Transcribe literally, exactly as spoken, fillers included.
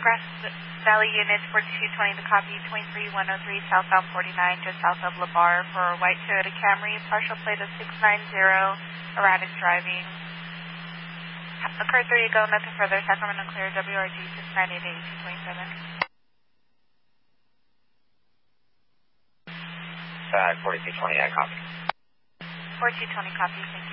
Grass Valley units four two twenty to copy, twenty-three one oh three southbound forty-nine, just south of La Barre for a white Toyota Camry, partial plate of six nine zero, erratic driving. Occurred three to go, nothing further, Sacramento clear, W R G six nine eight eight two two seven. Uh, forty-two twenty, I copy. forty-two twenty, copy, thank you.